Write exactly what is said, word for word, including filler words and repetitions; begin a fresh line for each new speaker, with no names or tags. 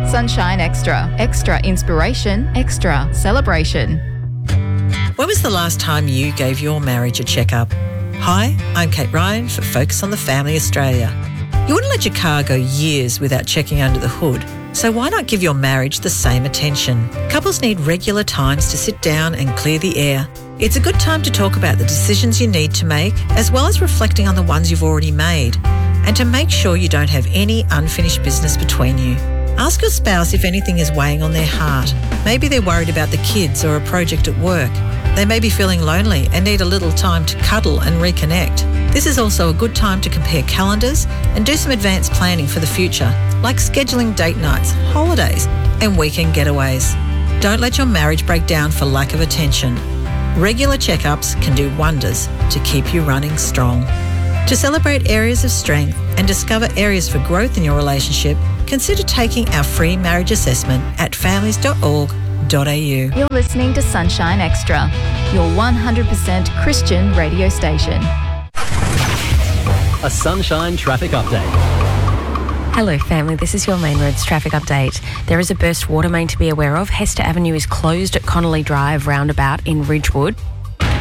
Sunshine Extra. Extra inspiration, extra celebration.
When was the last time you gave your marriage a checkup? Hi, I'm Kate Ryan for Focus on the Family Australia. You wouldn't let your car go years without checking under the hood, so why not give your marriage the same attention? Couples need regular times to sit down and clear the air. It's a good time to talk about the decisions you need to make, as well as reflecting on the ones you've already made, and to make sure you don't have any unfinished business between you. Ask your spouse if anything is weighing on their heart. Maybe they're worried about the kids or a project at work. They may be feeling lonely and need a little time to cuddle and reconnect. This is also a good time to compare calendars and do some advanced planning for the future, like scheduling date nights, holidays, and weekend getaways. Don't let your marriage break down for lack of attention. Regular checkups can do wonders to keep you running strong. To celebrate areas of strength and discover areas for growth in your relationship, consider taking our free marriage assessment at families dot org dot a u.
You're listening to Sunshine Extra, your one hundred percent Christian radio station.
A Sunshine traffic update.
Hello family, this is your Main Roads traffic update. There is a burst water main to be aware of. Hester Avenue is closed at Connolly Drive roundabout in Ridgewood.